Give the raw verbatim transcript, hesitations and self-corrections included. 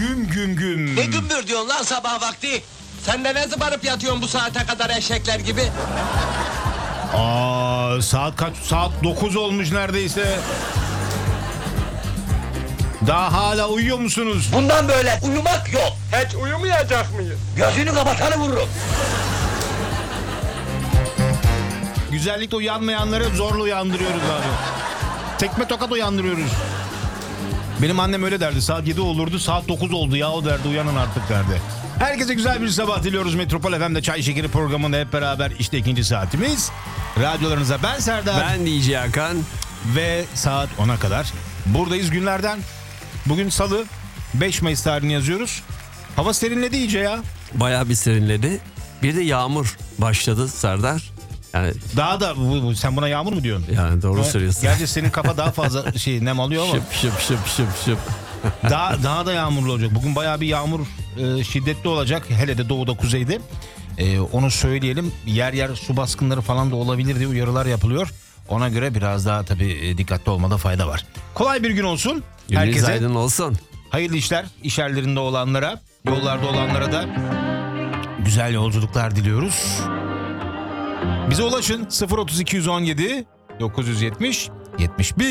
güm güm güm. Ne gümbür diyorsun lan sabah vakti? Sen de ne zıbarıp yatıyorsun bu saate kadar eşekler gibi? Aa, saat kaç? Saat dokuz olmuş neredeyse. Daha hala uyuyor musunuz? Bundan böyle uyumak yok. Hiç uyumayacak mıyız? Gözünü kapatanı vururum. Güzellikle uyanmayanları zorla uyandırıyoruz abi. Tekme tokat uyandırıyoruz. Benim annem öyle derdi. Saat yedi olurdu, saat dokuz oldu ya o derdi. Uyanın artık derdi. Herkese güzel bir sabah diliyoruz. Metropol F M'de Çay Şekeri programında hep beraber işte ikinci saatimiz. Radyolarınıza ben Serdar. Ben D J Hakan. Ve saat ona kadar buradayız günlerden. Bugün Salı, beş Mayıs tarihini yazıyoruz. Hava serinledi iyice ya. Bayağı bir serinledi. Bir de yağmur başladı Serdar. Yani Daha da bu, bu- sen buna yağmur mu diyorsun? yani doğru Ha, söylüyorsun. Gerçi senin kafa daha fazla şey nem alıyor ama Şıp şıp şıp şıp şıp. daha daha da yağmurlu olacak. Bugün bayağı bir yağmur e, şiddetli olacak. Hele de doğuda, kuzeyde. E, onu söyleyelim. Yer yer su baskınları falan da olabilir diye uyarılar yapılıyor. Ona göre biraz daha tabii e, dikkatli olmada fayda var. Kolay bir gün olsun. Gününüz Herkese aydın olsun. hayırlı işler. İş yerlerinde olanlara, yollarda olanlara da güzel yolculuklar diliyoruz. Bize ulaşın sıfır otuz iki yüz on yedi dokuz yüz yetmiş yetmiş bir